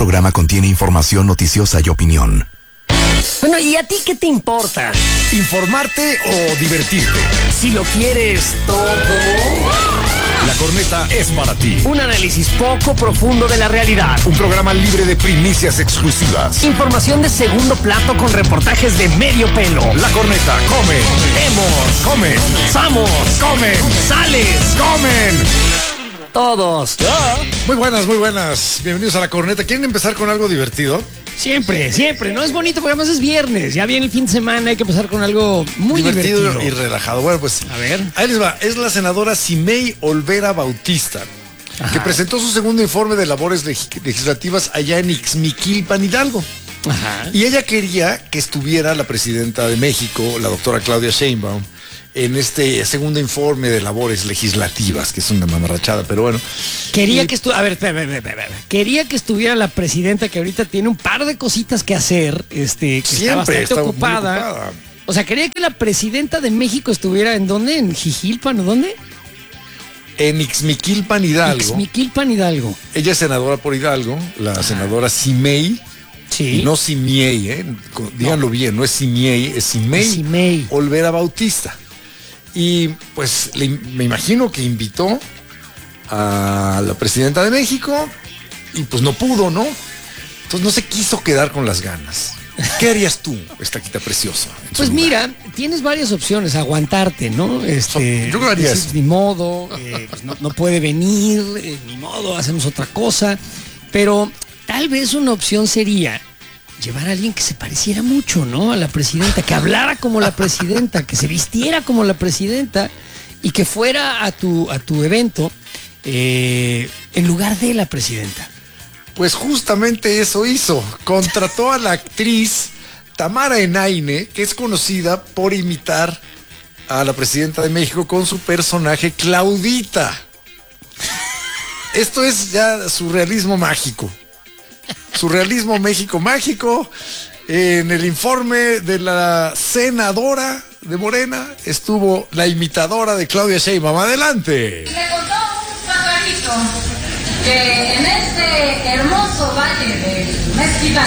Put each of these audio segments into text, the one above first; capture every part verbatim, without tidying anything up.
programa contiene información noticiosa y opinión. Bueno, ¿y a ti qué te importa? ¿Informarte o divertirte? Si lo quieres todo. La Corneta es para ti. Un análisis poco profundo de la realidad. Un programa libre de primicias exclusivas. Información de segundo plato con reportajes de medio pelo. La Corneta come. Vemos. Comen. Samos. Comen. Sales. Comen. Todos. Muy buenas, muy buenas. Bienvenidos a La Corneta. ¿Quieren empezar con algo divertido? Siempre, siempre. No es bonito porque además es viernes. Ya viene el fin de semana, hay que empezar con algo muy divertido, divertido y relajado. Bueno, pues a ver. Ahí les va. Es la senadora Simei Olvera Bautista, Ajá. que presentó su segundo informe de labores leg- legislativas allá en Ixmiquilpan, Hidalgo. Ajá. Y ella quería que estuviera la presidenta de México, la doctora Claudia Sheinbaum, en este segundo informe de labores legislativas, que es una mamarrachada, pero bueno. Quería y... que estuviera, a ver, espera, espera, espera, espera. Quería que estuviera la presidenta, que ahorita tiene un par de cositas que hacer, este, que Siempre está bastante está muy ocupada. ocupada. O sea, quería que la presidenta de México estuviera ¿en dónde? ¿En Jijilpan o dónde? En Ixmiquilpan, Hidalgo. Ixmiquilpan, Hidalgo. Ella es senadora por Hidalgo, la Ajá. senadora Simei. Sí. Y no Simiei, ¿eh? Díganlo no. bien, no es Simiei, es Simei, Simei Olvera Bautista. Y pues le, me imagino que invitó a la presidenta de México y pues no pudo, ¿no? Entonces no se quiso quedar con las ganas. ¿Qué harías tú, estaquita preciosa? Pues mira, tienes varias opciones, aguantarte, ¿no? Este, Yo creo que haría decir, eso. Ni modo, eh, pues no, no puede venir, eh, ni modo, hacemos otra cosa. Pero tal vez una opción sería llevar a alguien que se pareciera mucho, ¿no? A la presidenta, que hablara como la presidenta, que se vistiera como la presidenta y que fuera a tu, a tu evento eh, en lugar de la presidenta. Pues justamente eso hizo. Contrató a la actriz Tamara Enaine, que es conocida por imitar a la presidenta de México con su personaje Claudita. Esto es ya surrealismo mágico. Surrealismo México mágico. En el informe de la senadora de Morena estuvo la imitadora de Claudia Sheinbaum. Adelante. Me contó un pajarito que en este hermoso valle de Mezquitán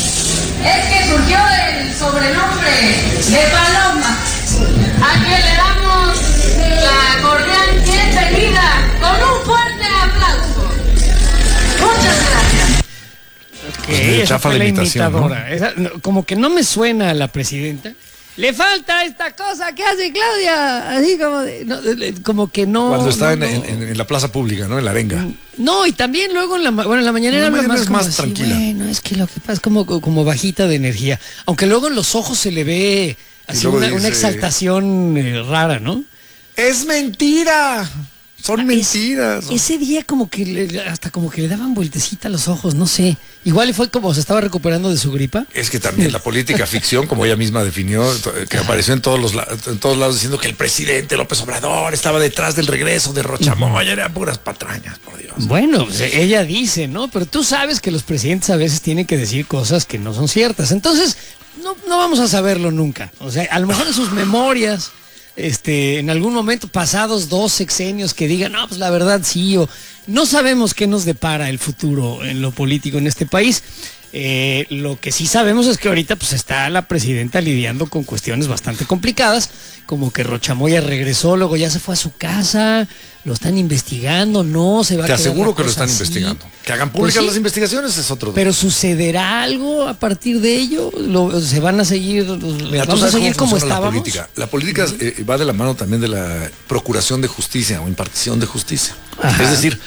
es que surgió el sobrenombre de Paloma, a quien le damos la cordial bienvenida con un fuerte aplauso. Muchas gracias. Ok, Pues me esa chafa fue la la imitación, imitadora. Esa, no, como que no me suena a la presidenta. Le falta esta cosa que hace Claudia. Así como de, no, de, como que no. Cuando está no, en, no. en, en la plaza pública, ¿no? En la arenga. No, y también luego en la, bueno, en la mañanera En la habla mañanera más, es como más así, tranquila. Bueno, es que lo que pasa es como, como bajita de energía. Aunque luego en los ojos se le ve así luego una, dice, una exaltación eh, rara, ¿no? ¡Es mentira! Son Ah, mentiras. Es, ese día como que le, hasta como que le daban vueltecita a los ojos, no sé. Igual fue como se estaba recuperando de su gripa. Es que también la política ficción, como ella misma definió, que apareció en todos los en todos lados diciendo que el presidente López Obrador estaba detrás del regreso de Rochamoya, eran puras patrañas, por Dios. Bueno, pues ella dice, ¿no? Pero tú sabes que los presidentes a veces tienen que decir cosas que no son ciertas. Entonces, no, no vamos a saberlo nunca. O sea, a lo mejor en sus memorias, este, en algún momento pasados dos sexenios que digan, no, pues la verdad sí, o no sabemos qué nos depara el futuro en lo político en este país. Eh, lo que sí sabemos es que ahorita pues está la presidenta lidiando con cuestiones bastante complicadas, como que Rochamoya regresó, luego ya se fue a su casa, lo están investigando, no se va a Te quedar aseguro la que lo cosa están así. investigando. Que hagan Pues públicas sí, las investigaciones es otro. pero ¿sucederá algo a partir de ello? ¿Lo, ¿Se van a seguir, Mira, tú vamos a sabes seguir cómo como funciona estábamos? La política, la política eh, va de la mano también de la procuración de justicia o impartición de justicia. Ajá. Es decir,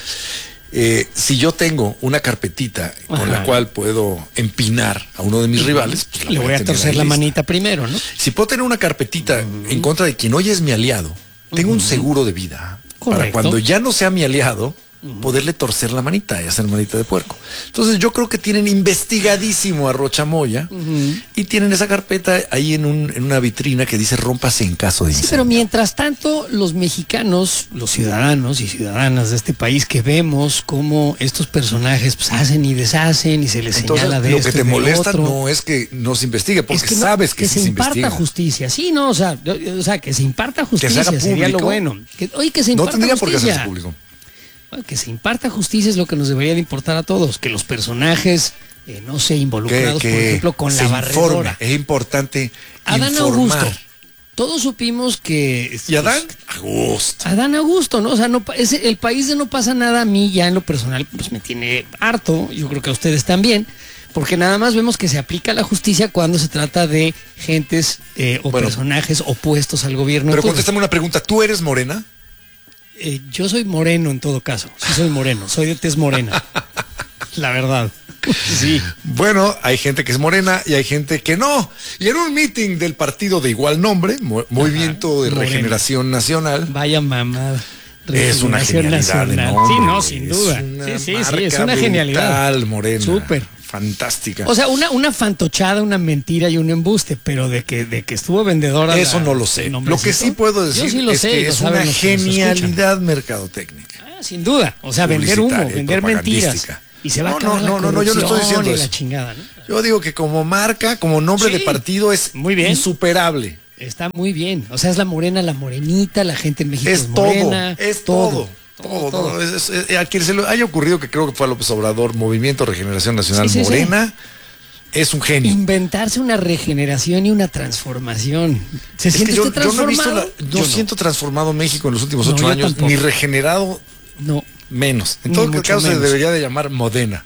eh, si yo tengo una carpetita con Ajá. la cual puedo empinar a uno de mis rivales, pues la Le voy a tener torcer ahí la lista. manita primero, ¿no? Si puedo tener una carpetita uh-huh. en contra de quien hoy es mi aliado, tengo uh-huh. un seguro de vida. Correcto. Para cuando ya no sea mi aliado, uh-huh. poderle torcer la manita y hacer manita de puerco. Entonces yo creo que tienen investigadísimo a Rochamoya uh-huh. y tienen esa carpeta ahí en, un, en una vitrina que dice rómpase en caso de incendio. Sí, pero mientras tanto los mexicanos, los ciudadanos y ciudadanas de este país que vemos cómo estos personajes pues, hacen y deshacen y se les Entonces, señala de lo esto que te y de molesta otro. no es que no se investigue, porque Es que no, sabes que, que sí se se imparta investiga. justicia, sí, no, o sea, yo- o sea, que se imparta Que se justicia haga sería lo público. bueno. Que, oye, que se No imparta tendría por qué justicia. hacerse público. Bueno, que se imparta justicia es lo que nos debería de importar a todos, que los personajes eh, no se involucrados, que, que por ejemplo, con la barredora. Es importante Adán informar. Augusto. Todos supimos que... ¿Y Adán? Augusto. Adán Augusto, ¿no? O sea, no, es el país de no pasa nada a mí ya en lo personal, pues me tiene harto, yo creo que a ustedes también, porque nada más vemos que se aplica la justicia cuando se trata de gentes eh, o bueno, personajes opuestos al gobierno. Pero contéstame una pregunta, ¿tú eres morena? Eh, yo soy moreno en todo caso, sí soy moreno, soy de tez morena, la verdad. Sí. Bueno, hay gente que es morena y hay gente que no. Y en un meeting del partido de igual nombre, Mo- Movimiento de Morena. Regeneración Nacional, Vaya mamada. es una genialidad de nombre. Sí, no, sin duda. Es una Sí, sí, sí, marca es una genialidad. brutal, morena. Súper. Fantástica. O sea, una, una fantochada, una mentira y un embuste, pero de que, de que estuvo vendedora. Eso la, no lo sé. el Lo que nombrecito, sí puedo yo decir sí lo es sé, que lo es saben una los que nos genialidad mercadotécnica. escuchan. Ah, sin duda. O sea, vender humo, Publicitaria y vender mentiras. propagandística. Y se va No, a acabar no, no, la no, no, yo no estoy corrupción diciendo y la eso. chingada, ¿no? Yo digo que como marca, como nombre Sí. de partido es Muy bien. insuperable. Está muy bien. O sea, es la morena, la morenita, la gente en México es, Es todo, morena. es todo. Todo, todo. todo. Es- es- es- a quien se le haya ocurrido, que creo que fue a López Obrador, Movimiento Regeneración Nacional Sí, sí, sí. Morena, es un genio. Inventarse una regeneración y una transformación. ¿Se Es siente que yo, usted yo no he visto transformado? la- no Yo siento transformado México en los últimos No, ocho yo años, tampoco. ni regenerado No. menos. En Ni todo mucho caso se menos. debería de llamar Modena.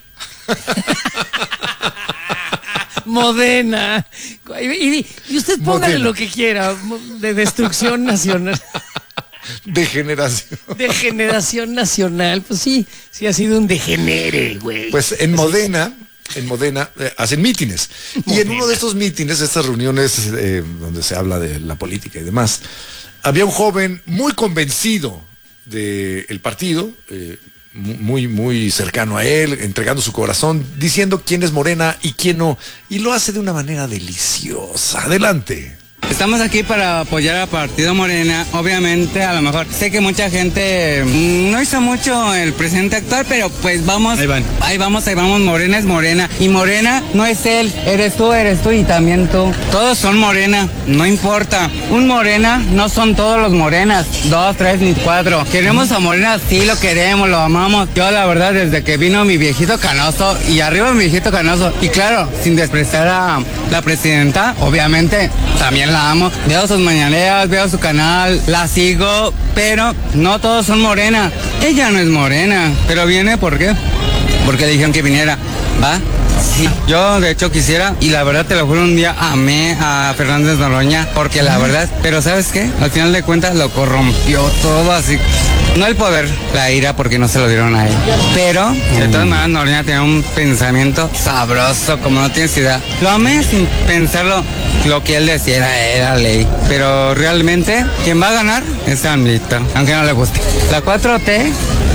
Modena. Y, y- y usted póngale Modena. lo que quiera, mo- de destrucción nacional, Degeneración. de generación nacional. Pues sí, sí ha sido un degenere, güey. Pues en Modena, en Modena eh, hacen mítines. Y en Modena. uno de estos mítines, estas reuniones eh, donde se habla de la política y demás, había un joven muy convencido del partido, eh, mu- muy, muy cercano a él, entregando su corazón, diciendo quién es Morena y quién no. Y lo hace de una manera deliciosa. Adelante. Estamos aquí para apoyar al Partido Morena. Obviamente, a lo mejor sé que mucha gente mm, no hizo mucho el presidente actual, pero pues vamos. Ahí van. Ahí vamos, ahí vamos. Morena es Morena. Y Morena no es él. Eres tú, eres tú y también tú. Todos son Morena. No importa. Un Morena no son todos los Morenas. Dos, tres ni cuatro. Queremos a Morena, sí lo queremos, lo amamos. Yo, la verdad, desde que vino mi viejito Canoso y arriba mi viejito Canoso. Y claro, sin despreciar a la presidenta, obviamente, también la amo. Veo sus mañaneras, veo su canal, la sigo, pero no todos son Morena. Ella no es Morena, pero viene ¿por qué? Porque le dijeron que viniera, ¿va? Sí, yo de hecho quisiera, y la verdad te lo juro, un día amé a Fernández Noroña, porque la verdad, pero ¿sabes qué? Al final de cuentas lo corrompió todo así. No el poder, la ira, porque no se lo dieron a él. Pero, de todas maneras, Noroña tenía un pensamiento sabroso, como no tienes idea. Lo amé sin pensarlo, lo que él decía era, era ley. Pero realmente, quien va a ganar es AMLito, aunque no le guste. La cuatro T,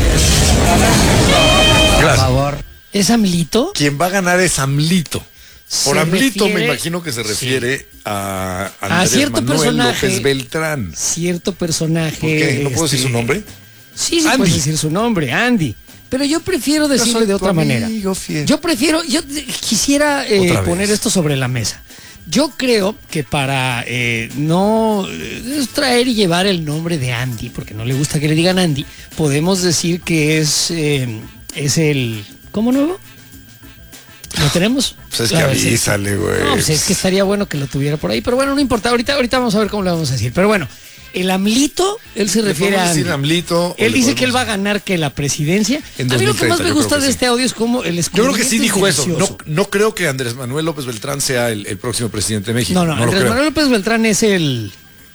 por Gracias. favor. ¿Es AMLito? Quien va a ganar es AMLito. Por Se AMLito me refiere- imagino que se refiere a A Andrés cierto Manuel personaje. López Beltrán. Cierto personaje. ¿Por qué? ¿No puedo decir este, su nombre? Sí, sí Andy. puedes decir su nombre, Andy. Pero yo prefiero decirle soy de tu otra manera. amigo fiel. Yo prefiero, yo eh, quisiera eh, Otra vez. poner esto sobre la mesa. Yo creo que para eh, no eh, traer y llevar el nombre de Andy, porque no le gusta que le digan Andy, podemos decir que es, eh, es el... ¿Cómo nuevo? ¿Lo tenemos? Pues es que A ver, sí. avísale, güey. No, pues es que estaría bueno que lo tuviera por ahí, pero bueno, no importa, ahorita, ahorita vamos a ver cómo le vamos a decir. Pero bueno, el AMLito, él se ¿Le refiere podemos a decir Andy. AMLito o Él le dice que él podemos- va a ganar que la presidencia. En A mí lo que dos mil treinta, más me yo gusta creo de que este audio es como el Yo creo que sí escurrimiento dijo es eso. No, delicioso. no creo que Andrés Manuel López Beltrán sea el, el próximo presidente de México. No, no, lo Andrés creo. Manuel López Beltrán es el...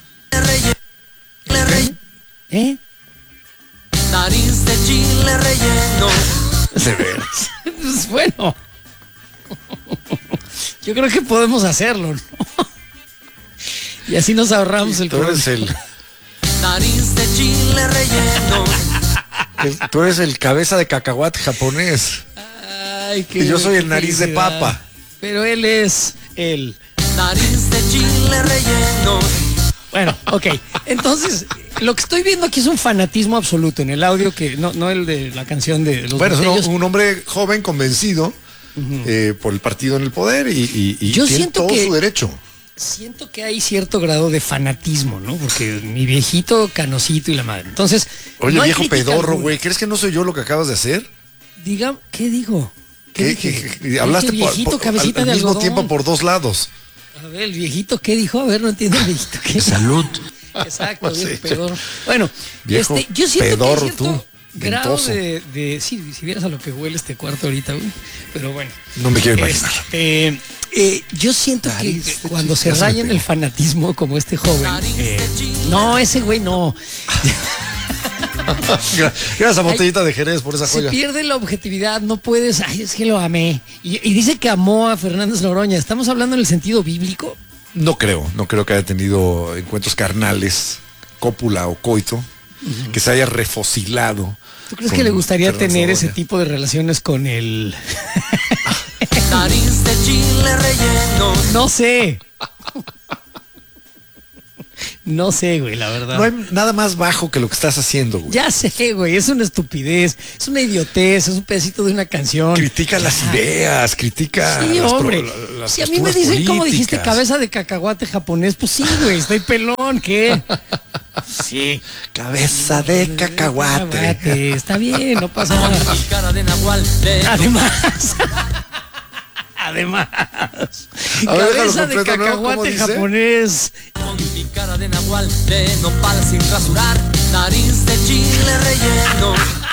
¿Eh? Nariz de chile relleno. De veras. Pues bueno. Yo creo que podemos hacerlo, ¿no? Y así nos ahorramos el Tú eres problema. el, Nariz de chile relleno. el- tú eres el cabeza de cacahuate japonés. Ay, qué Y yo soy el qué nariz de felicidad. papa. Pero él es el... Nariz de chile relleno. Bueno, ok. Entonces, lo que estoy viendo aquí es un fanatismo absoluto en el audio, que no, no el de la canción de los Bueno, es un, botellos. un hombre joven, convencido eh, por el partido en el poder y, y- y Yo tiene siento todo que- su derecho. siento que hay cierto grado de fanatismo, ¿no? Porque mi viejito Canocito y la madre. Entonces, Oye, no hay viejo crítica pedorro, alguna. güey, ¿crees que no soy yo lo que acabas de hacer? Diga, ¿qué digo? ¿Qué ¿Qué, dije? qué- qué- Dije, hablaste por, viejito, por- cabecita al, de al mismo algodón. tiempo por dos lados. A ver, el viejito, ¿qué dijo? A ver, no entiendo el viejito. ¿Qué? Salud. Exacto, Sí, viejo pedorro. Bueno, Viejo este, yo siento pedorro, que hay cierto tú, grado ventoso. de, de... Sí, si vieras a lo que huele este cuarto ahorita, güey. Pero bueno. No me quiero imaginar. Este, eh, yo siento que Nariz de cuando chi- se ya se me raya en pegó. el fanatismo como este joven... eh, no, ese güey no. Gracias a Botellita de Jerez por esa Se joya. pierde la objetividad, no puedes... Ay, es que lo amé. Y, y dice que amó a Fernández Noroña. ¿Estamos hablando en el sentido bíblico? No creo, no creo que haya tenido encuentros carnales, cópula o coito, que se haya refosilado. ¿Tú crees con que le gustaría Fernández tener ese Noroña. tipo de relaciones con el... Nariz de chile relleno. No sé. No sé, güey, la verdad. No hay nada más bajo que lo que estás haciendo, güey. Ya sé, güey, es una estupidez, es una idiotez, es un pedacito de una canción. Critica las Ya. ideas, critica Sí, las, pro- hombre. la- las Si a mí me posturas dicen, como dijiste, políticas. cabeza de cacahuate japonés, pues sí, güey, estoy pelón, ¿qué? Sí. Cabeza de cacahuate. Está bien, no pasa nada. Mi cara de nahual de Además. Además. A ver, déjalo Cabeza de completo, ¿no? ¿Cómo cacahuate dice? japonés. Con mi cara de nahual de nopal sin rasurar. Nariz de chile relleno.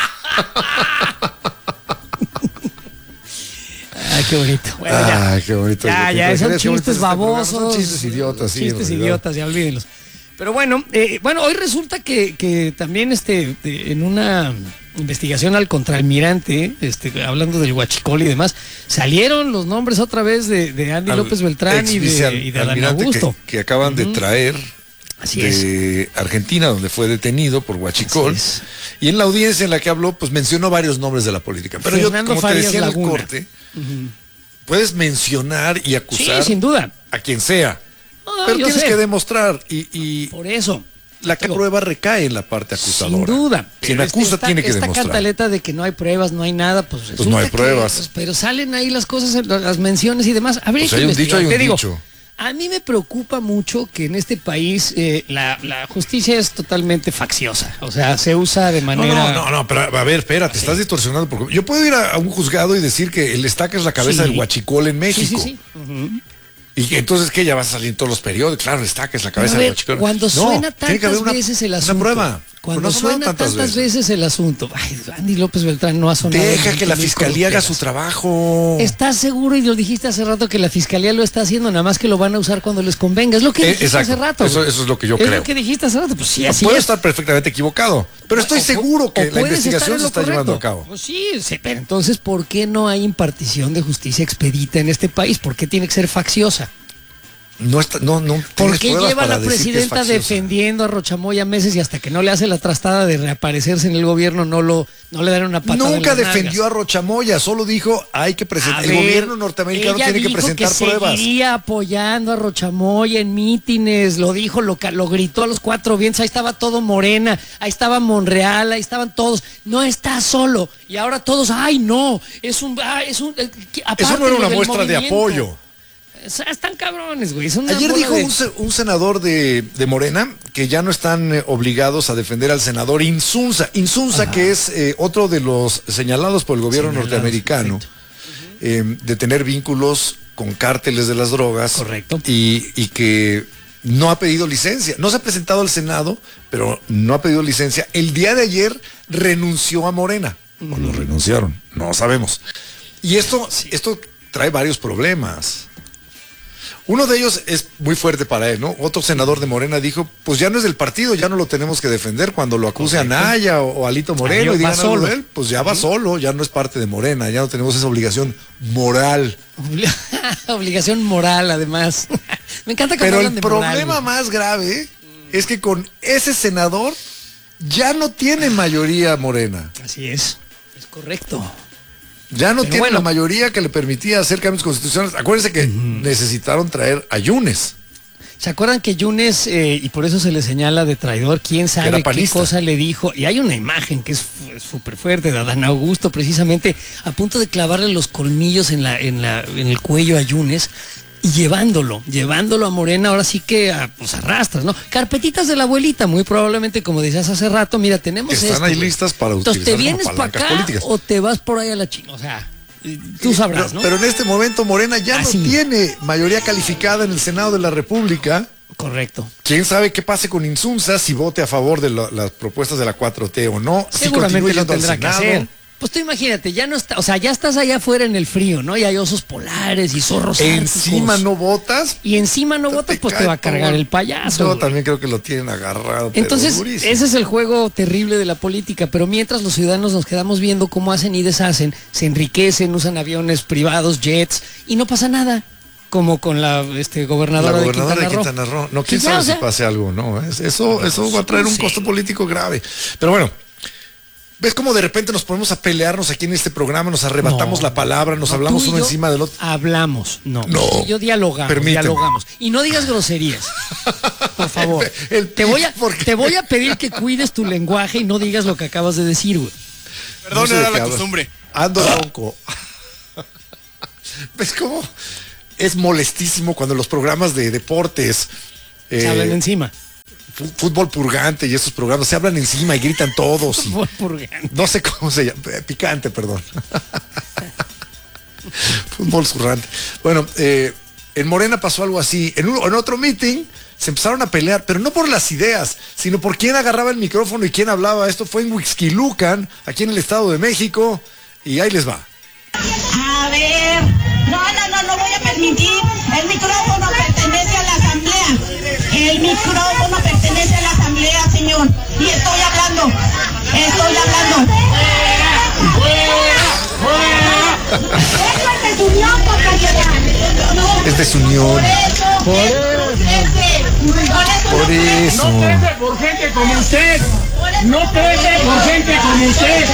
Ay, qué bonito. Bueno, ya. Ay, qué bonito. Ya, Qué ya, bonito. son Qué bonito chistes este programa. babosos. Son chistes idiotas, sí. en Chistes realidad. idiotas, ya olvídenlos. Pero bueno, eh, bueno, hoy resulta que, que también este, de- en una investigación al contraalmirante, este, hablando del huachicol y demás, salieron los nombres otra vez de, de Andy Al López Beltrán y de, ex y de Adán vicealmirante Augusto. Que, que acaban de traer Así de Argentina, donde fue detenido por huachicol. Así es. Y en la audiencia en la que habló, pues mencionó varios nombres de la política. Pero Fernando yo, como te Farias decía en el Laguna. corte, puedes mencionar y Sí, acusar sin duda. a quien sea. No, pero yo tienes sé. que demostrar y, y Por eso. la Digo, prueba recae en la parte acusadora. Sin duda. Quien Pero acusa esta- tiene que esta demostrar. cantaleta de que no hay pruebas, no hay nada, pues resulta no hay que, pruebas. pues, pero salen ahí las cosas, las menciones y demás. Habría Pues que hay un investigar. dicho, hay un Te digo, dicho. a mí me preocupa mucho que en este país eh, la, la justicia es totalmente facciosa. O sea, se usa de No, manera... no, no, no, pero a ver, espérate, estás distorsionando. Porque yo puedo ir a, a un juzgado y decir que el estaca es la cabeza Sí. del huachicol en Sí, México. sí, sí. Ujú. Y que entonces que ya vas a salir en todos los periódicos. Claro, el estaca es la cabeza Pero a del ver, huachicol. cuando No, suena tiene que haber tantas una- veces el una asunto. prueba. Cuando Pero no ha sonado suena tantas, tantas veces. el asunto. Ay, Andy López Beltrán no ha sonado. Deja en que la mil fiscalía haga su corteras. trabajo. ¿Estás seguro? Y lo dijiste hace rato que la fiscalía lo está haciendo, nada más que lo van a usar cuando les convenga. Es lo que Eh, dijiste exacto. hace rato. Eso- güey. eso es lo que yo Es creo. lo que dijiste hace rato. Pues sí, así Puedo es. estar perfectamente equivocado, pero estoy O- seguro o que la puedes estar investigación en se lo está llevando a correcto. cabo. Pues sí, sí, pero entonces, ¿por qué no hay impartición de justicia expedita en este país? ¿Por qué tiene que ser facciosa? No está, no, no. ¿Por tienes qué pruebas lleva para la decir que es presidenta facciosa. defendiendo a Rochamoya meses y hasta que no le hace la trastada de reaparecerse en el gobierno no lo no le dan una patada en Nunca las defendió nalgas? a Rochamoya, solo dijo hay que presentar. A El ver, gobierno norteamericano ella tiene que dijo presentar que pruebas. seguiría apoyando a Rochamoya en mítines, lo dijo, lo, ca- lo gritó a los cuatro vientos, ahí estaba todo Morena, ahí estaba Monreal, ahí estaban todos, no está solo, y ahora todos, ay no, es un, ah, es un, eh, que- Eso no era apártenlo una del muestra de movimiento. apoyo. O sea, están cabrones, güey. son una Ayer bola dijo de- un, se- un senador de, de Morena que ya no están eh, obligados a defender al senador Insunza. Insunza, que es eh, otro de los señalados por el gobierno Señalados, norteamericano eh, de tener vínculos con cárteles de las drogas. Correcto. Y, y que no ha pedido licencia. No se ha presentado al Senado, pero no ha pedido licencia. El día de ayer renunció a Morena. O lo renunciaron, no sabemos. Y esto, esto trae varios problemas. Uno de ellos es muy fuerte para él, ¿no? Otro senador de Morena dijo, pues ya no es del partido, ya no lo tenemos que defender. Cuando lo acuse a Naya o, o a Lito Moreno Ahí y va digan algo solo. de él, pues ya va solo, ya no es parte de Morena, ya no tenemos esa obligación moral. Obli- Obligación moral, además. Me encanta cuando Pero hablan el de moral, problema güey. más grave es que con ese senador ya no tiene mayoría Morena. Así es. Es correcto. Ya no Pero tiene bueno. la mayoría que le permitía hacer cambios constitucionales. Acuérdense que necesitaron traer a Yunes. ¿Se acuerdan que Yunes, eh, y por eso se le señala de traidor, quién Era sabe qué panista. cosa le dijo? Y hay una imagen que es fu- súper fuerte de Adán Augusto, precisamente a punto de clavarle los colmillos en, la, en, la, en el cuello a Yunes. y llevándolo, llevándolo a Morena, ahora sí que a, pues arrastras, ¿no? Carpetitas de la abuelita, muy probablemente, como decías hace rato, mira, tenemos Están esto, ahí güey. listas para Entonces, utilizar ¿te vienes como para palancas acá políticas. o te vas por ahí a la chingada? O sea, tú sabrás, pero, ¿no? pero en este momento Morena ya Así. no tiene mayoría calificada en el Senado de la República. Correcto. ¿Quién sabe qué pase con Insunza si vote a favor de lo- las propuestas de la cuatro T o no? Si Seguramente continúe lo yendo al tendrá que Senado. hacer. Pues tú imagínate, ya no está, o sea, ya estás allá afuera en el frío, ¿no? Y hay osos polares y zorros Encima árticos. no votas. Y encima no votas, pues te cae va a cargar todo. el payaso. Yo güey. también creo que lo tienen agarrado. pero Entonces, durísimo. ese es el juego terrible de la política, pero mientras los ciudadanos nos quedamos viendo cómo hacen y deshacen, se enriquecen, usan aviones privados, jets, y no pasa nada, como con la este, gobernadora, La gobernadora de de Quintana, Quintana Roo. Roo. No, quién Que ya, sabe o sea, si pase algo, ¿no? Es- Eso, eso va a traer un sí. costo político grave. Pero bueno, ¿ves cómo de repente nos ponemos a pelearnos aquí en este programa? Nos arrebatamos No. la palabra, nos no, hablamos tú y uno yo encima del otro. Hablamos, no. No. Tú y yo dialogamos, Permíteme. dialogamos. Y no digas groserías, por favor. El- el- te, voy a, ¿por qué? te voy a pedir que cuides tu lenguaje y no digas lo que acabas de decir, güey. Perdón, No sé de era qué la hablas. costumbre. Ando ronco. ¿Ves cómo es molestísimo cuando los programas de deportes, Se eh, hablan encima. fu- fútbol purgante y esos programas se hablan encima y gritan todos? y- Fútbol purgante. no sé cómo se llama, eh, picante, perdón. Fútbol zurrante. Bueno, eh, en Morena pasó algo así. En, un- en otro meeting se empezaron a pelear, pero no por las ideas, sino por quién agarraba el micrófono y quién hablaba. Esto fue en Huixquilucan, aquí en el Estado de México, y ahí les va. A ver, no, no, no, no voy a permitir. El micrófono pertenece a la asamblea. El micrófono pertenece a la asamblea, señor. Y estoy hablando. Estoy hablando. Eso es desunión, compañera. No, Es desunión. por eso. Por eso. No crece por gente como usted. No crece por gente como usted.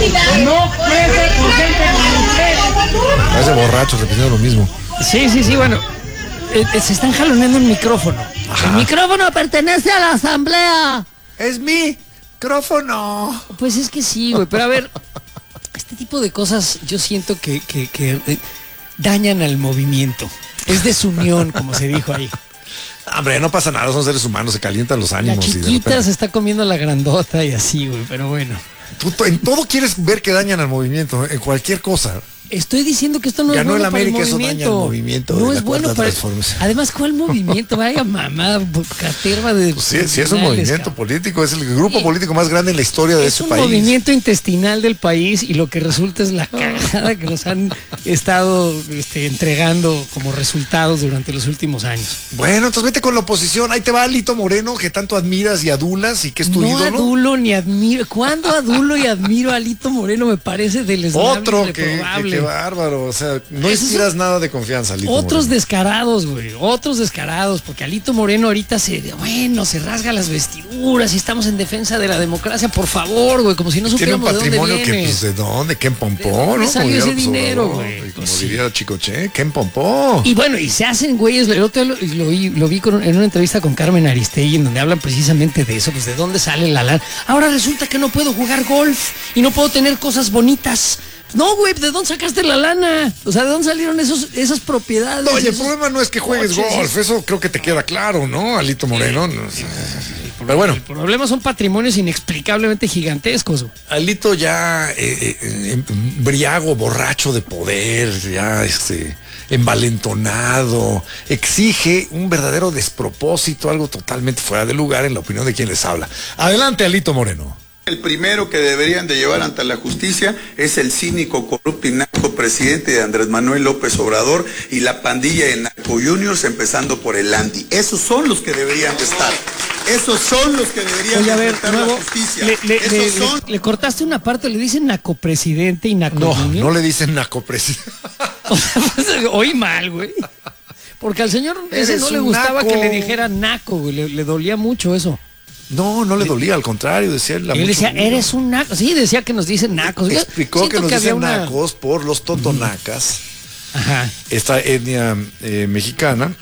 No crece por gente como usted. Parece borracho repitiendo lo mismo. Sí, sí, sí, bueno. eh, eh, se están jaloneando un micrófono. El micrófono pertenece a la asamblea. Es mi micrófono. Pues es que sí, güey, pero a ver, este tipo de cosas yo siento que, que, que, eh, dañan al movimiento. Es desunión, como se dijo ahí. Hombre, no pasa nada, son seres humanos, se calientan los La ánimos. y de chiquita repente- se está comiendo la grandota y así, güey, pero bueno. Tú to- en todo quieres ver que dañan al movimiento, en cualquier cosa. Estoy diciendo que esto no Ganó es bueno el para América, el eso daña movimiento. el movimiento no de es la bueno Cuarta para. Transformación. Además, ¿cuál movimiento? Vaya mamá, caterva de. Pues sí, sí es un criminales, movimiento cabrón. político, es el grupo Sí. político más grande en la historia de Es este un país. movimiento intestinal del país y lo que resulta es la cagada que nos han estado este, entregando como resultados durante los últimos años. Bueno, entonces vete con la oposición. Ahí te va Alito Moreno, que tanto admiras y adulas y que es tu No ídolo. adulo ni admiro. ¿Cuándo adulo y admiro a Alito Moreno? Me parece del Otro, que, que, reprobable. que bárbaro. O sea, no Esos inspiras son nada de confianza, Alito Otros Moreno. descarados, güey, otros descarados, porque Alito Moreno ahorita se, bueno, se rasga las vestiduras y estamos en defensa de la democracia, por favor, güey, como si no Tiene un supiéramos de dónde patrimonio que, viene. pues, ¿de dónde? ¿Qué en Pompó? ¿De dónde ¿no? salió Como ese diría López dinero, Obrador, güey? y como Pues sí. diría Chicoche, ¿qué en Pompó? Y bueno, y se hacen güeyes, el otro día lo, lo vi, lo vi con- en una entrevista con Carmen Aristegui, en donde hablan precisamente de eso, pues de dónde sale la lana. Ahora resulta que no puedo jugar golf y no puedo tener cosas bonitas. No, güey, ¿de dónde sacaste la lana? O sea, ¿de dónde salieron esos, esas propiedades? Oye, el esos problema no es que juegues coches, golf, eso creo que te queda claro, ¿no, Alito Moreno? No, pero bueno, El problema son patrimonios inexplicablemente gigantescos, güey. Alito ya eh, eh, embriago, borracho de poder, ya este envalentonado, exige un verdadero despropósito, algo totalmente fuera de lugar en la opinión de quien les habla. Adelante, Alito Moreno. El primero que deberían de llevar ante la justicia es el cínico, corrupto y narco presidente de Andrés Manuel López Obrador y la pandilla de Narco Juniors, empezando por el Andy. Esos son los que deberían de estar. Esos son los que deberían Oye, a de ver, enfrentar la nuevo, justicia. le, le- Esos le- son... le- le cortaste una parte, le dicen nacopresidente y naco No, junior. no le dicen nacopresidente. O sea, pues, oí mal, güey. Porque al señor ese Eres no le un gustaba naco. que le dijera naco, güey. Le, le dolía mucho eso. No, no le dolía, al contrario, decía él. Y él decía, eres un naco. Sí, decía que nos dicen nacos. Yo Explicó siento que nos había dicen una- nacos por los totonacas, Ajá. esta etnia eh, mexicana,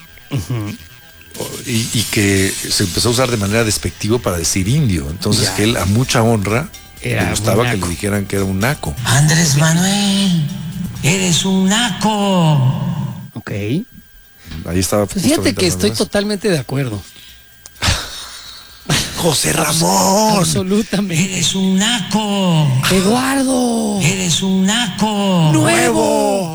o- y, y que se empezó a usar de manera despectiva para decir indio. Entonces Ya. que él a mucha honra Era le gustaba un que naco. le dijeran que era un naco. Andrés Manuel, eres un naco. Ok. ahí estaba. Pues fíjate que estoy totalmente de acuerdo. José Ramón. Absolutamente. Eres un naco. Eduardo. Eres un naco. Nuevo.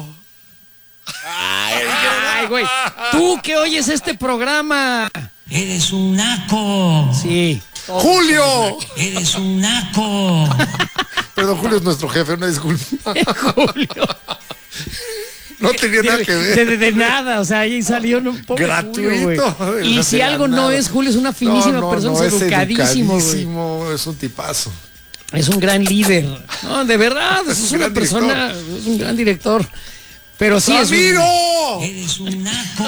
Ay, güey. Tú que oyes este programa. Eres un naco. Sí. Julio. Eres un naco. Perdón, Julio es nuestro jefe, una disculpa. Julio. No tenía nada que ver. De, de, de nada, o sea, ahí salió un poco gratuito. Julio, y si algo nada. No es Julio, es una finísima no, no, persona, no, es educadísimo, educadísimo güey. Es un tipazo. Es un gran líder. No, de verdad, es, es una persona, director. Es un gran director. Pero sí ¡Ramiro! es un... Eres un naco.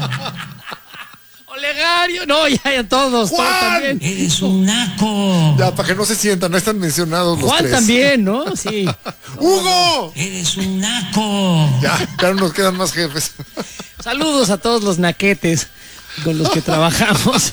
Olegario, no, ya, ya todos, Juan. todos también. Eres un naco. Ya, para que no se sientan, no están mencionados los Juan tres. también, ¿no? Sí. ¡Hugo! Eres un naco. Ya, ya no nos quedan más jefes. Saludos a todos los naquetes con los que trabajamos.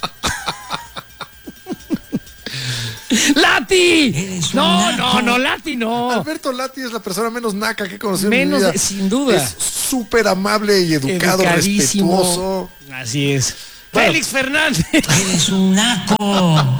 ¡Lati! No, no, no, Lati no. Alberto Lati es la persona menos naca que he conocido menos, en mi vida. Sin duda. Es súper amable y educado, respetuoso. Así es. Bueno. Félix Fernández. Eres un naco.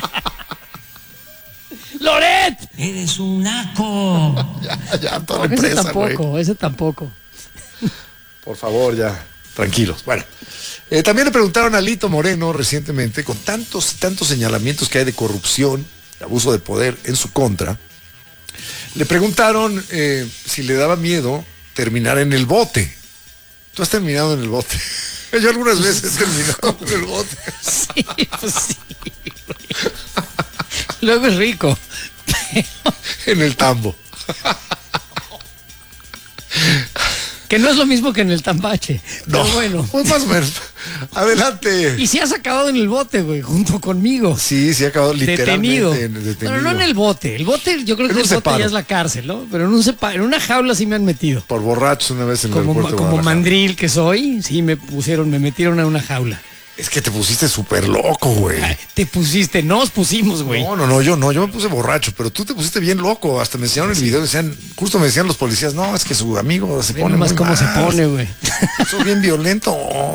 Loret. Eres un naco. Ya, ya, toda la ese empresa, tampoco, güey. ese tampoco. Por favor, ya, tranquilos. Bueno, eh, también le preguntaron a Lito Moreno recientemente, con tantos y tantos señalamientos que hay de corrupción, de abuso de poder en su contra, le preguntaron eh, si le daba miedo terminar en el bote. ¿Tú has terminado en el bote? Yo algunas veces he terminado en el bote. Sí, pues sí. Luego es rico. En el tambo. Que no es lo mismo que en el tambache. No, pero bueno. Pues más o menos. Adelante. Y si has acabado en el bote, güey, junto conmigo. Sí, sí ha acabado literalmente detenido. En, detenido. Pero no en el bote. El bote, yo creo en que el bote separo. ya es la cárcel, ¿no? Pero en un separo, en una jaula sí me han metido. Por borrachos una vez en el como, aeropuerto. Como mandril que soy, sí me pusieron, me metieron a una jaula. Es que te pusiste súper loco, güey. Ay, te pusiste, nos pusimos, güey. No, no, no, yo no, yo me puse borracho, pero tú te pusiste bien loco. Hasta me enseñaron el video, decían, justo me decían los policías, no, es que su amigo se pone más muy cómo mal. se pone, güey. Sos bien violento.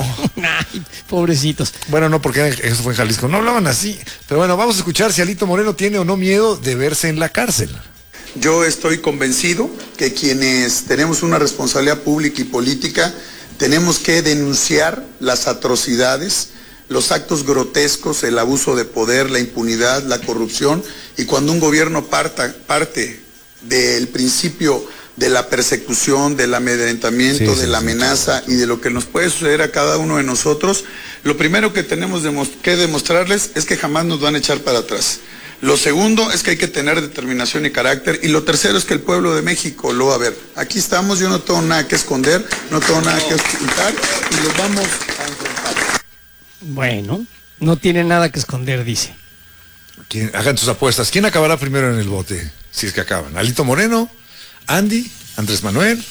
Ay, pobrecitos. Bueno, no, porque eso fue en Jalisco. No hablaban así. Pero bueno, vamos a escuchar si Alito Moreno tiene o no miedo de verse en la cárcel. Yo estoy convencido que quienes tenemos una responsabilidad pública y política tenemos que denunciar las atrocidades, los actos grotescos, el abuso de poder, la impunidad, la corrupción, y cuando un gobierno parta, parte del principio de la persecución, del amedrentamiento, sí, sí, de la amenaza sí, y de lo que nos puede suceder a cada uno de nosotros, lo primero que tenemos que demostrarles es que jamás nos van a echar para atrás. Lo segundo es que hay que tener determinación y carácter, y lo tercero es que el pueblo de México lo va a ver. Aquí estamos, yo no tengo nada que esconder, no tengo nada que ocultar, y los vamos a enfrentar. Bueno, no tiene nada que esconder, dice. ¿Quién, hagan sus apuestas. ¿Quién acabará primero en el bote? Si es que acaban. ¿Alito Moreno? ¿Andy? ¿Andrés Manuel?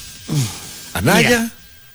¿Anaya? Mira,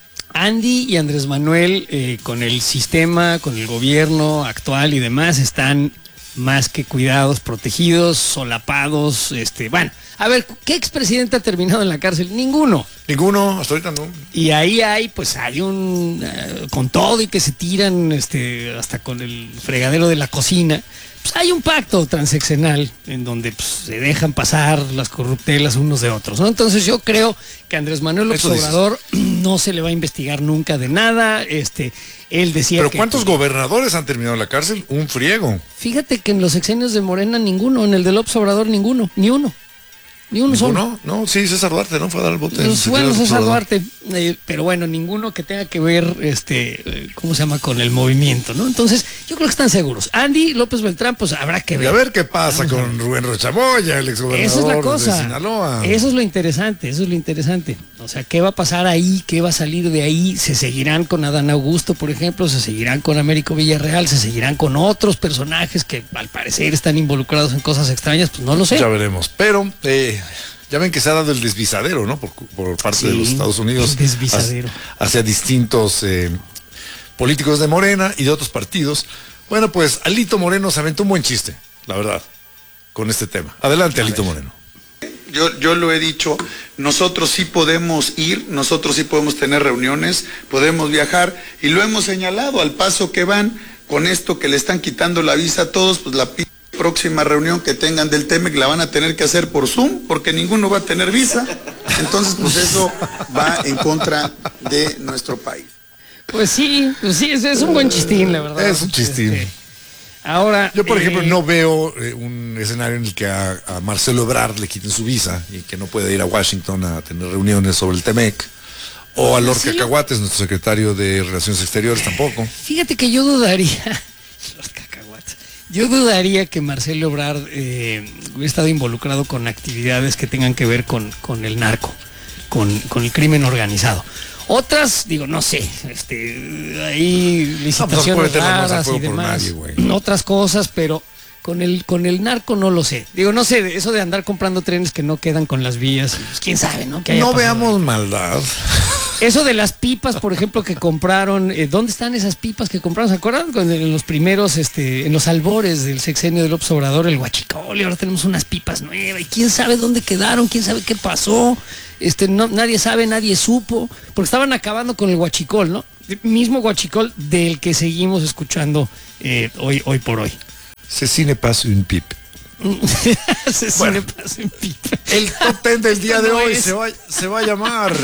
Andy y Andrés Manuel, eh, con el sistema, con el gobierno actual y demás, están más que cuidados, protegidos, solapados, este, bueno, a ver, ¿qué expresidente ha terminado en la cárcel? Ninguno. Ninguno, hasta ahorita no. Y ahí hay, pues hay un, uh, con todo y que se tiran, este, hasta con el fregadero de la cocina, pues hay un pacto transeccional en donde pues, se dejan pasar las corruptelas unos de otros, ¿no? Entonces yo creo que Andrés Manuel López Obrador no se le va a investigar nunca de nada, este, él decía ¿Pero que, cuántos gobernadores han terminado en la cárcel? Un friego. Fíjate que en los sexenios de Morena ninguno, en el de López Obrador ninguno, ni uno. Ni uno solo. No, no, sí, César Duarte, ¿no? Fue a dar el bote. Pues bueno, César Duarte, eh, pero bueno, ninguno que tenga que ver, este, eh, ¿cómo se llama? Con el movimiento, ¿no? Entonces, yo creo que están seguros. Andy López Beltrán, pues habrá que ver. Y a ver qué pasa Vamos con Rubén Rochamoya, el exgobernador Esa es la cosa. de Sinaloa. Eso es lo interesante, eso es lo interesante. O sea, ¿qué va a pasar ahí? ¿Qué va a salir de ahí? ¿Se seguirán con Adán Augusto, por ejemplo? ¿Se seguirán con Américo Villarreal? ¿Se seguirán con otros personajes que al parecer están involucrados en cosas extrañas? Pues no lo sé. Ya veremos. Pero, eh... ya ven que se ha dado el desvisadero, ¿no? Por, por parte sí, de los Estados Unidos. Desvisadero. Hacia, hacia distintos eh, políticos de Morena y de otros partidos. Bueno, pues Alito Moreno se aventó un buen chiste, la verdad, con este tema. Adelante, Alito Moreno. Yo, yo lo he dicho, nosotros sí podemos ir, nosotros sí podemos tener reuniones, podemos viajar, y lo hemos señalado al paso que van con esto que le están quitando la visa a todos, pues la próxima reunión que tengan del T E M E C la van a tener que hacer por Zoom, porque ninguno va a tener visa. Entonces, pues eso va en contra de nuestro país. Pues sí, pues sí, es, es un buen chistín, la verdad. Es un chistín. Este, ahora, yo, por eh, ejemplo, no veo eh, un escenario en el que a, a Marcelo Ebrard le quiten su visa y que no pueda ir a Washington a tener reuniones sobre el T E M E C. O a Lorca sí, Cacahuates, nuestro secretario de Relaciones Exteriores, tampoco. Fíjate que yo dudaría, yo dudaría que Marcelo Ebrard eh, hubiera estado involucrado con actividades que tengan que ver con, con el narco, con, con el crimen organizado. Otras, digo, no sé, este, hay licitaciones no, raras y demás, nadie, otras cosas, pero con el con el narco no lo sé. Digo, no sé, eso de andar comprando trenes que no quedan con las vías, pues, quién sabe, ¿no? Que haya no pasado veamos ahí. Maldad. Eso de las pipas, por ejemplo, que compraron, eh, ¿dónde están esas pipas que compraron? ¿Se acuerdan? En los primeros, este, en los albores del sexenio de López Obrador, el huachicol, y ahora tenemos unas pipas nuevas, y quién sabe dónde quedaron, quién sabe qué pasó, este, no, nadie sabe, nadie supo, porque estaban acabando con el huachicol, ¿no? El mismo huachicol del que seguimos escuchando eh, hoy, hoy por hoy. Cecine passe une pipe. Cecine bueno, passe une pipe. El top ten del día de no hoy se va, se va a llamar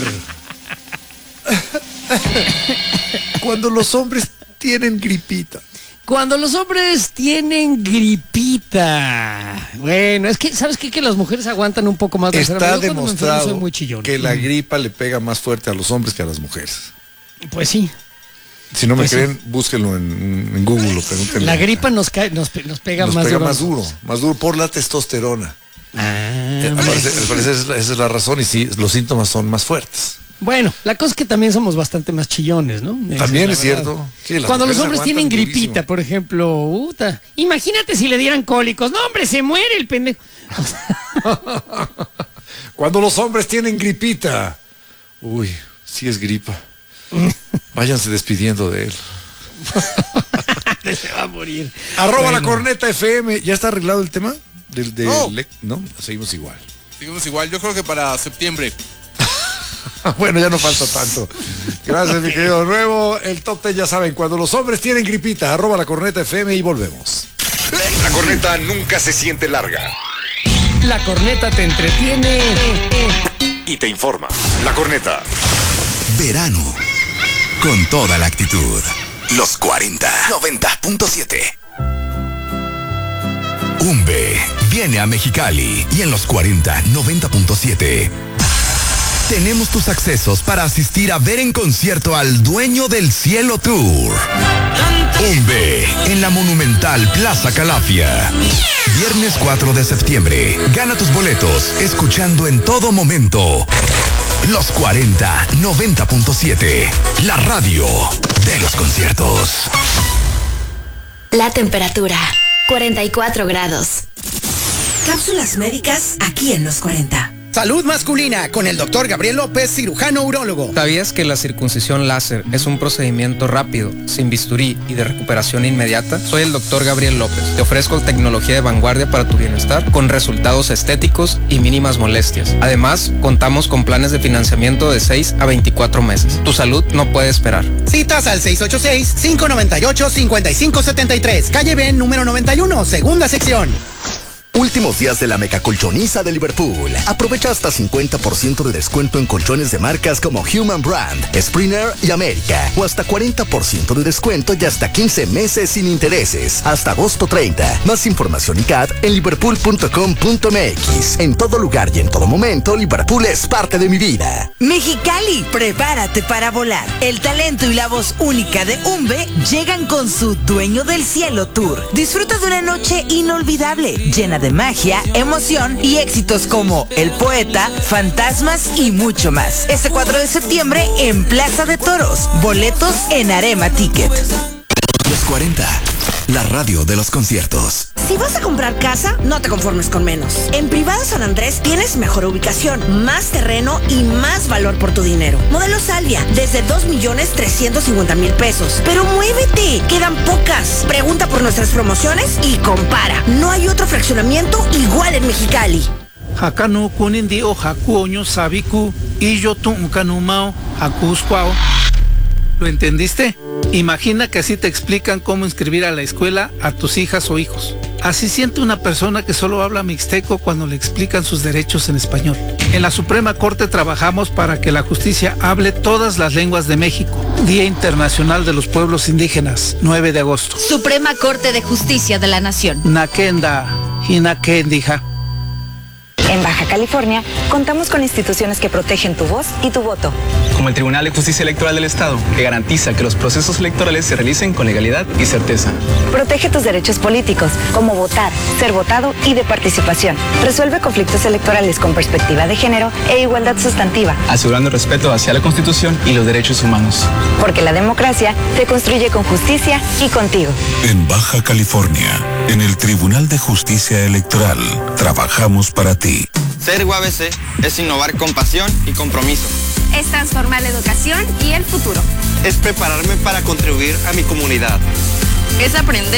Cuando los hombres tienen gripita. Cuando los hombres tienen gripita. Bueno, es que, ¿sabes qué? Que las mujeres aguantan un poco más. Está demostrado soy muy chillón. que la gripa le pega más fuerte a los hombres que a las mujeres. Pues sí. Si no me pues creen, sí. búsquenlo en, en Google o pregúntenle. La gripa nos cae, nos, nos pega nos más pega duro. más duro, más duro por la testosterona. Ah, al parecer, al parecer esa es la razón y sí, los síntomas son más fuertes. Bueno, la cosa es que también somos bastante más chillones, ¿no? También es, es cierto. Sí, cuando los hombres tienen gripita, durísimo. Por ejemplo, uta, imagínate si le dieran cólicos. No, hombre, se muere el pendejo. Cuando los hombres tienen gripita. Uy, sí es gripa. Váyanse despidiendo de él. Se va a morir. Arroba bueno. La corneta F M. ¿Ya está arreglado el tema? Del, del, no. Le... no, seguimos igual. Seguimos igual, yo creo que para septiembre. Bueno, ya no falta tanto. Gracias, mi querido Nuevo. El top ten, ya saben, cuando los hombres tienen gripita, arroba la corneta F M y volvemos. La corneta nunca se siente larga. La corneta te entretiene y te informa. La corneta. Verano. Con toda la actitud. Los cuarenta, noventa punto siete. Umbe viene a Mexicali y en los cuarenta, noventa punto siete. Tenemos tus accesos para asistir a ver en concierto al Dueño del Cielo Tour. Umbe, en la monumental Plaza Calafia. Viernes cuatro de septiembre. Gana tus boletos escuchando en todo momento los cuarenta, noventa punto siete. La radio de los conciertos. La temperatura, cuarenta y cuatro grados. Cápsulas médicas aquí en los cuarenta. Salud masculina con el doctor Gabriel López, cirujano urólogo. ¿Sabías que la circuncisión láser es un procedimiento rápido, sin bisturí y de recuperación inmediata? Soy el doctor Gabriel López. Te ofrezco tecnología de vanguardia para tu bienestar con resultados estéticos y mínimas molestias. Además, contamos con planes de financiamiento de seis a veinticuatro meses. Tu salud no puede esperar. Citas al seis ocho seis, cinco nueve ocho, cinco cinco siete tres. Calle B, número noventa y uno, segunda sección. Últimos días de la mega colchoniza de Liverpool. Aprovecha hasta cincuenta por ciento de descuento en colchones de marcas como Human Brand, Springer y América. O hasta cuarenta por ciento de descuento y hasta quince meses sin intereses. Hasta agosto treinta. Más información y C A D en liverpool punto com punto m x. En todo lugar y en todo momento, Liverpool es parte de mi vida. Mexicali, prepárate para volar. El talento y la voz única de Umbe llegan con su Dueño del Cielo Tour. Disfruta de una noche inolvidable, llena de magia, emoción y éxitos como El Poeta, Fantasmas y mucho más. Este cuatro de septiembre en Plaza de Toros. Boletos en Arema Ticket. Los cuarenta, la radio de los conciertos. Si vas a comprar casa, no te conformes con menos. En Privado San Andrés tienes mejor ubicación, más terreno y más valor por tu dinero. Modelo Salvia, desde dos millones trescientos cincuenta mil pesos. Pero muévete, quedan pocas. Pregunta por nuestras promociones y compara. No hay otro fraccionamiento igual en Mexicali. Hakanu kunindi o hakuoño sabiku y yo tu kanumao hakusquao. ¿Lo entendiste? Imagina que así te explican cómo inscribir a la escuela a tus hijas o hijos. Así siente una persona que solo habla mixteco cuando le explican sus derechos en español. En la Suprema Corte trabajamos para que la justicia hable todas las lenguas de México. Día Internacional de los Pueblos Indígenas, nueve de agosto. Suprema Corte de Justicia de la Nación. Nakenda, Hinakendija. En Baja California, contamos con instituciones que protegen tu voz y tu voto. Como el Tribunal de Justicia Electoral del Estado, que garantiza que los procesos electorales se realicen con legalidad y certeza. Protege tus derechos políticos, como votar, ser votado y de participación. Resuelve conflictos electorales con perspectiva de género e igualdad sustantiva. Asegurando el respeto hacia la Constitución y los derechos humanos. Porque la democracia se construye con justicia y contigo. En Baja California, en el Tribunal de Justicia Electoral, trabajamos para ti. Ser U A B C es innovar con pasión y compromiso. Es transformar la educación y el futuro. Es prepararme para contribuir a mi comunidad. Es aprender